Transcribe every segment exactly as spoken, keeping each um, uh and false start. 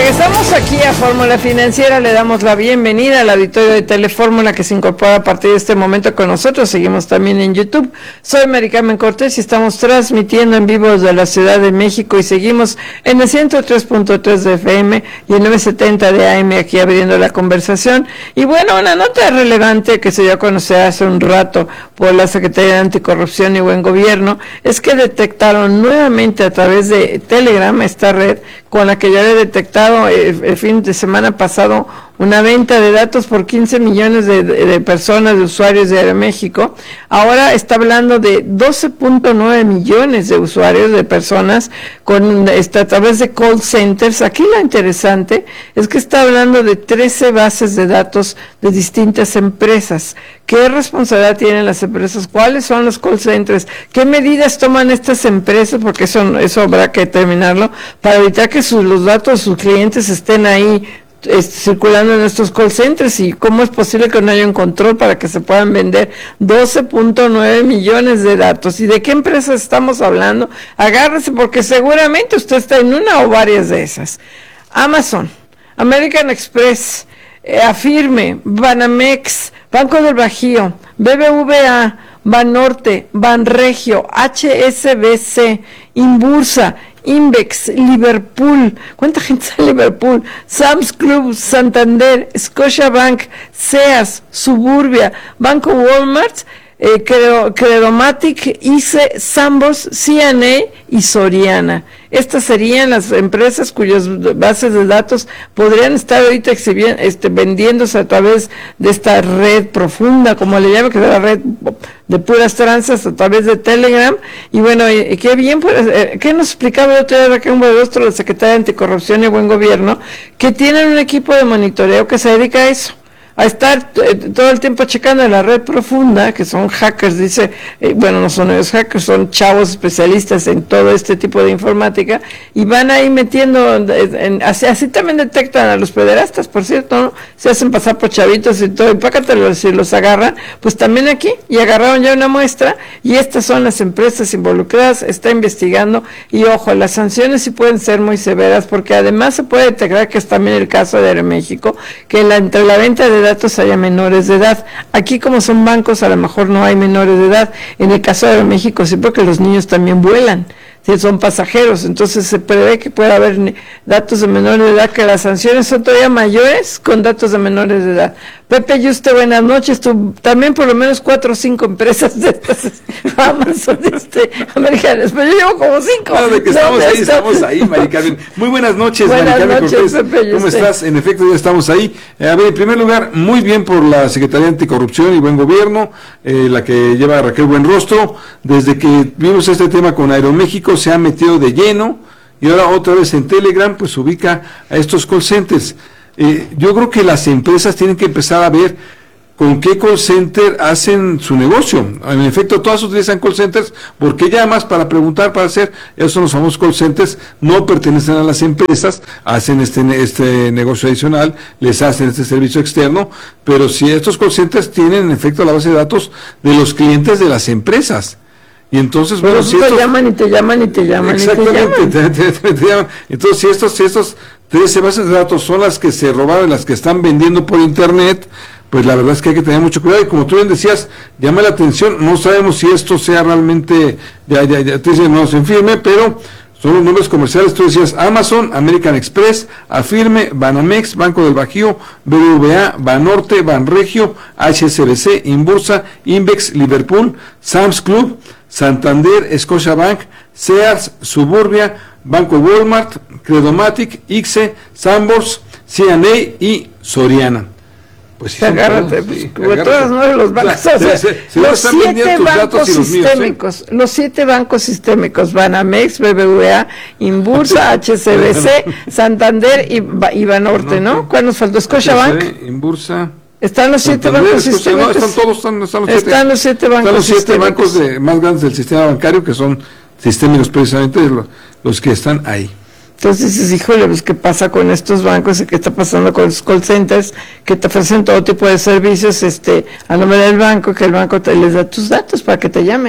Regresamos aquí a Fórmula Financiera, le damos la bienvenida al auditorio de Telefórmula que se incorpora a partir de este momento con nosotros. Seguimos también en YouTube. Soy Mari Carmen Cortés y estamos transmitiendo en vivo desde la Ciudad de México y seguimos en el ciento tres punto tres de F M y el novecientos setenta de A M aquí abriendo la conversación. Y bueno, una nota relevante que se dio a conocer hace un rato por la Secretaría de Anticorrupción y Buen Gobierno es que detectaron nuevamente a través de Telegram, esta red con la que ya había detectado el, el fin de semana pasado una venta de datos por quince millones de, de, de personas, de usuarios de Aeroméxico. Ahora está hablando de doce punto nueve millones de usuarios, de personas, con este, a través de call centers. Aquí lo interesante es que está hablando de trece bases de datos de distintas empresas. ¿Qué responsabilidad tienen las empresas? ¿Cuáles son los call centers? ¿Qué medidas toman estas empresas? Porque eso, eso habrá que determinarlo para evitar que sus, los datos de sus clientes estén ahí circulando en estos call centers. Y cómo es posible que no haya un control para que se puedan vender doce punto nueve millones de datos. ¿Y de qué empresas estamos hablando? Agárrese porque seguramente usted está en una o varias de esas. Amazon, American Express, eh, Afirme, Banamex, Banco del Bajío, B B V A, Banorte, Banregio, H S B C, Inbursa, Invex, Liverpool, ¿cuánta gente está en Liverpool? Sam's Club, Santander, Scotiabank, Sears, Suburbia, Banco Walmart, eh, Credo, Credomatic, I C E, Sambors, C N A y Soriana. Estas serían las empresas cuyas bases de datos podrían estar ahorita exhibiendo, este, vendiéndose a través de esta red profunda, como le llaman, que es la red de puras tranzas a través de Telegram. Y bueno, eh, qué bien, pues, eh, ¿qué nos explicaba el otro día Raquel Buenrostro, la Secretaria de Anticorrupción y Buen Gobierno? Que tienen un equipo de monitoreo que se dedica a eso, a estar eh, todo el tiempo checando en la red profunda, que son hackers, dice, eh, bueno, no son ellos hackers, son chavos especialistas en todo este tipo de informática, y van ahí metiendo, en, en, así, así también detectan a los pederastas, por cierto, ¿no? Se hacen pasar por chavitos y todo, y pácatelos, si los agarran, pues también aquí, y agarraron ya una muestra, y estas son las empresas involucradas, está investigando, y ojo, las sanciones sí pueden ser muy severas, porque además se puede detectar, que es también el caso de Aeroméxico, que la, entre la venta de datos haya menores de edad. Aquí, como son bancos, a lo mejor no hay menores de edad. En el caso de México sí, porque los niños también vuelan, sí, son pasajeros, entonces se prevé que pueda haber datos de menores de edad, que las sanciones son todavía mayores con datos de menores de edad. Pepe Yuste, buenas noches. Tú, también por lo menos cuatro o cinco empresas de estas, Amazon, este, americanas, pero yo llevo como cinco. Claro, de que estamos no, ahí, está... estamos ahí, Mari Carmen. Muy buenas noches, buenas Mari Carmen noches, Cortés. Pepe ¿Cómo estás? En efecto, ya estamos ahí. Eh, a ver, en primer lugar, muy bien por la Secretaría de Anticorrupción y Buen Gobierno, eh, la que lleva Raquel Buenrostro. Desde que vimos este tema con Aeroméxico, se ha metido de lleno, y ahora otra vez en Telegram, pues ubica a estos call centers. Eh, yo creo que las empresas tienen que empezar a ver con qué call center hacen su negocio. En efecto, todas utilizan call centers, porque llamas para preguntar, para hacer, esos son los famosos call centers, no pertenecen a las empresas, hacen este, este negocio adicional, les hacen este servicio externo, pero si estos call centers tienen en efecto la base de datos de los clientes de las empresas. Y entonces, pero bueno, si te estos... llaman y te llaman y te llaman exactamente, y te llaman. Te, te, te, te llaman. Entonces, si estos, si estos trece bases de datos son las que se robaron, las que están vendiendo por internet, pues la verdad es que hay que tener mucho cuidado. Y como tú bien decías, llama la atención, no sabemos si esto sea realmente, ya, ya, ya te dicen, no se firme, pero son los nombres comerciales. Tú decías Amazon, American Express, Afirme, Banamex, Banco del Bajío, B B V A, Banorte, Banregio, H S B C, Inbursa, Invex, Liverpool, Sam's Club, Santander, Scotiabank, Sears, Suburbia, Banco Walmart, Credomatic, I C E, Sambors, C N A y Soriana. Pues sí, agárrate, todos, pues, sí, como todos ¿no? Los bancos, o sea, se, se, se los siete bancos los sistémicos, míos, ¿sí? Los siete bancos sistémicos, Banamex, B B V A, Inbursa, H S B C, Santander y, y Banorte, ¿no? ¿Cuál nos faltó? Scotiabank, Inbursa. Están los siete Santander, bancos sistémicos. No, están todos, están, están los siete, están los siete bancos están los siete sistémicos. bancos de, más grandes del sistema bancario, que son sistémicos precisamente los, los que están ahí. Entonces dices, híjole, pues ¿qué pasa con estos bancos y qué está pasando con los call centers que te ofrecen todo tipo de servicios este a nombre del banco, que el banco te les da tus datos para que te llamen?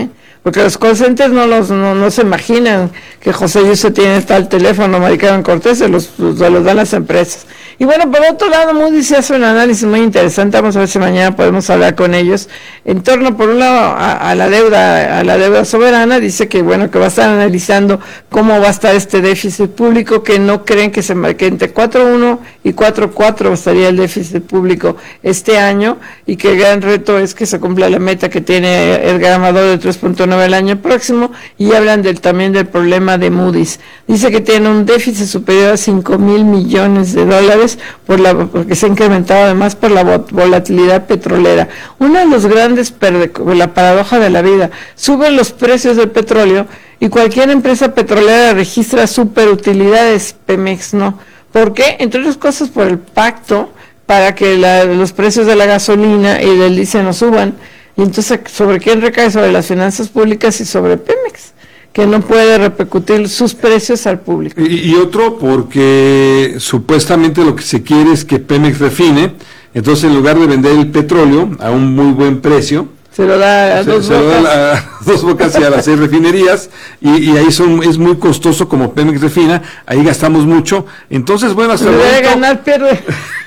porque los call centers no los no, no se imaginan que José Yuste tiene tal teléfono, Mari Carmen Cortés, se los, se los dan las empresas. Y bueno, por otro lado, Moody's hace un análisis muy interesante, vamos a ver si mañana podemos hablar con ellos, en torno, por un lado, a, a la deuda, a la deuda soberana. Dice que bueno, que va a estar analizando cómo va a estar este déficit público, que no creen que se marque entre cuatro punto uno y cuatro punto cuatro estaría el déficit público este año, y que el gran reto es que se cumpla la meta que tiene Edgar Amador de tres punto nueve el año próximo, y hablan del, también del problema de Moody's. Dice que tiene un déficit superior a cinco mil millones de dólares, por la, porque se ha incrementado además por la volatilidad petrolera. Uno de los grandes, perde, la paradoja de la vida, suben los precios del petróleo y cualquier empresa petrolera registra superutilidades, Pemex no. ¿Por qué? Entre otras cosas por el pacto para que la, los precios de la gasolina y del diésel no suban. Y entonces, ¿sobre quién recae? Sobre las finanzas públicas y sobre Pemex, que no puede repercutir sus precios al público. Y, y otro porque supuestamente lo que se quiere es que Pemex refine, entonces en lugar de vender el petróleo a un muy buen precio, se lo da a se, dos se bocas. Lo da a dos bocas y a las seis refinerías, y, y ahí son, es muy costoso como Pemex refina, ahí gastamos mucho, entonces bueno, hasta el Debe momento ganar, pierde.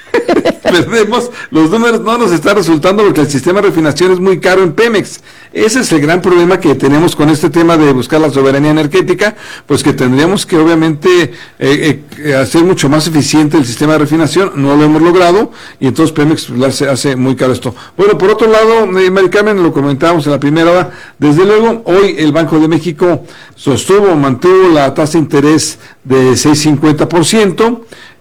perdemos, los números no nos están resultando porque el sistema de refinación es muy caro en Pemex. Ese es el gran problema que tenemos con este tema de buscar la soberanía energética, pues que tendríamos que obviamente eh, eh, hacer mucho más eficiente el sistema de refinación. No lo hemos logrado y entonces Pemex lo hace, hace muy caro esto. Bueno, por otro lado, eh, Mari Carmen, lo comentábamos en la primera hora, desde luego hoy el Banco de México sostuvo, mantuvo la tasa de interés de seis punto cincuenta por ciento.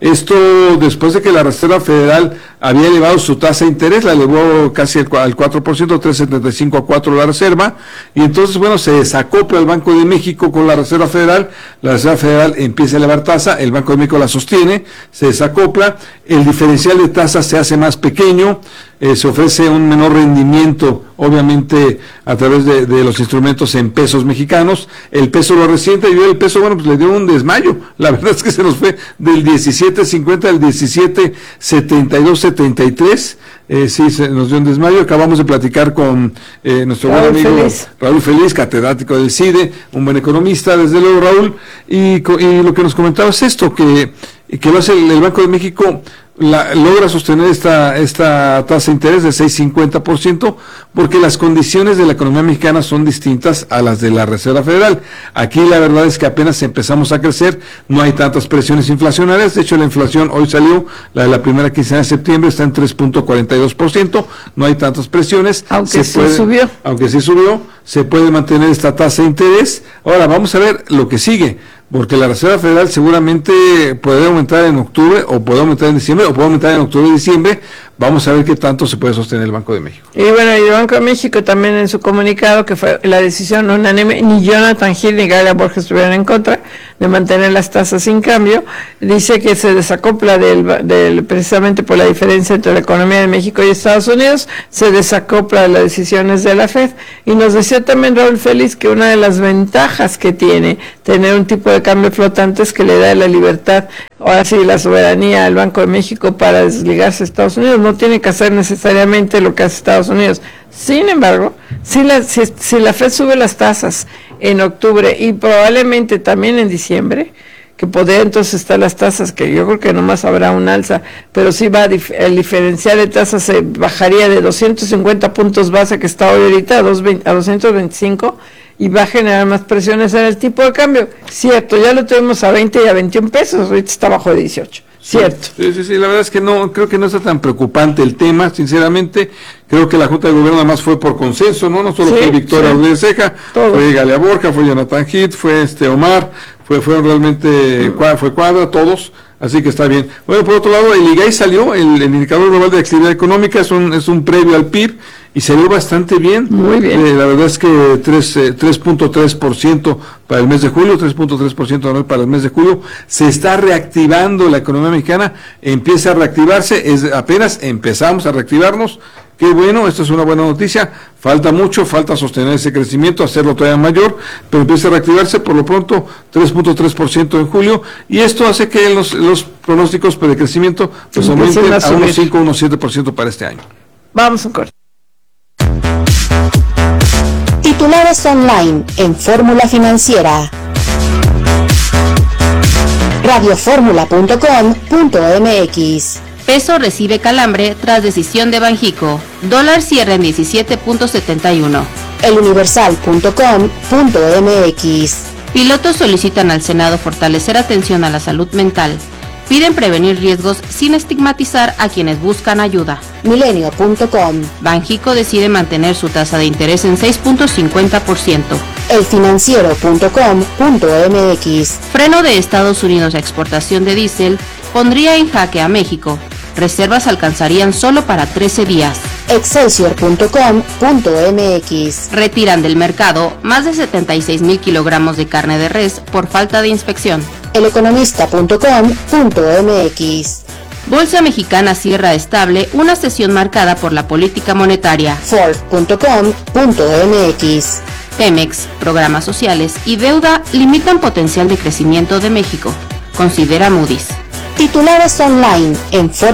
Esto después de que la Reserva Federal había elevado su tasa de interés, la elevó casi al cuatro por ciento, tres punto setenta y cinco a cuatro la Reserva, y entonces, bueno, se desacopla el Banco de México con la Reserva Federal, la Reserva Federal empieza a elevar tasa, el Banco de México la sostiene, se desacopla, el diferencial de tasas se hace más pequeño, eh, se ofrece un menor rendimiento, obviamente, a través de, de los instrumentos en pesos mexicanos, el peso lo resiente, y el peso, bueno, pues le dio un desmayo, la verdad es que se nos fue del diecisiete cincuenta al diecisiete setenta y dos setenta y tres, eh, sí, se nos dio un desmayo. Acabamos de platicar con eh, nuestro buen amigo Feliz. Raúl Feliz, catedrático del CIDE, un buen economista, desde luego, Raúl, y, y lo que nos comentaba es esto, que, que va a ser el, el Banco de México La, logra sostener esta esta tasa de interés de seis punto cincuenta por ciento porque las condiciones de la economía mexicana son distintas a las de la Reserva Federal. Aquí la verdad es que apenas empezamos a crecer, no hay tantas presiones inflacionarias, de hecho la inflación hoy salió, la de la primera quincena de septiembre está en tres punto cuarenta y dos por ciento, no hay tantas presiones. Aunque se sí puede, subió. Aunque sí subió, se puede mantener esta tasa de interés. Ahora vamos a ver lo que sigue, porque la Reserva Federal seguramente puede aumentar en octubre, o puede aumentar en diciembre, o puede aumentar en octubre y diciembre. Vamos a ver qué tanto se puede sostener el Banco de México. Y bueno, y el Banco de México también en su comunicado, que fue la decisión unánime, ni Jonathan Hill ni Gabriela Borges estuvieron en contra de mantener las tasas sin cambio, dice que se desacopla del, del precisamente por la diferencia entre la economía de México y Estados Unidos, se desacopla de las decisiones de la Fed, y nos decía también Raúl Félix que una de las ventajas que tiene tener un tipo de cambio flotante es que le da la libertad, ahora sí, la soberanía al Banco de México para desligarse de Estados Unidos, no tiene que hacer necesariamente lo que hace Estados Unidos. Sin embargo, si la, si, si la Fed sube las tasas en octubre y probablemente también en diciembre, que podría entonces estar las tasas, que yo creo que nomás habrá un alza, pero sí va a dif- el diferencial de tasas se bajaría de doscientos cincuenta puntos base que está hoy ahorita a, a doscientos veinticinco, y va a generar más presiones en el tipo de cambio. Cierto, ya lo tuvimos a veinte y a veintiún pesos, ahorita está bajo de dieciocho. Cierto. Sí, sí, sí, la verdad es que no, creo que no está tan preocupante el tema, sinceramente. Creo que la Junta de Gobierno además fue por consenso, ¿no? No solo sí, fue Victoria sí. Rodríguez Ceja, fue Galia Borja, fue Jonathan Heath, fue este Omar, fue, fueron realmente, mm. fue Cuadra, todos. Así que está bien. Bueno, por otro lado, el I G A I salió, el, el indicador global de actividad económica, es un, es un previo al P I B, y salió bastante bien. Muy bien. Eh, la verdad es que tres punto tres por ciento para el mes de julio, tres punto tres por ciento anual para el mes de julio. Se está reactivando la economía mexicana, empieza a reactivarse, es apenas empezamos a reactivarnos. Qué bueno, esto es una buena noticia. Falta mucho, falta sostener ese crecimiento, hacerlo todavía mayor, pero empieza a reactivarse, por lo pronto tres punto tres por ciento en julio, y esto hace que los, los pronósticos de crecimiento pues aumenten a unos cinco, unos siete por ciento para este año. Vamos a un corte. ¿Y tu Titulares online en Fórmula Financiera. radio fórmula punto com punto m x. Peso recibe calambre tras decisión de Banjico. Dólar cierra en diecisiete punto setenta y uno. el universal punto com punto m x. Pilotos solicitan al Senado fortalecer atención a la salud mental. Piden prevenir riesgos sin estigmatizar a quienes buscan ayuda. milenio punto com. Banjico decide mantener su tasa de interés en seis punto cincuenta por ciento. el financiero punto com punto m x. Freno de Estados Unidos a exportación de diésel pondría en jaque a México. Reservas alcanzarían solo para trece días. excelsior punto com punto m x. Retiran del mercado más de setenta y seis mil kilogramos de carne de res por falta de inspección. el economista punto com punto m x. Bolsa Mexicana cierra estable una sesión marcada por la política monetaria. Ford punto com punto m x. Pemex, programas sociales y deuda limitan potencial de crecimiento de México, considera Moody's. Titulares online en Fórmula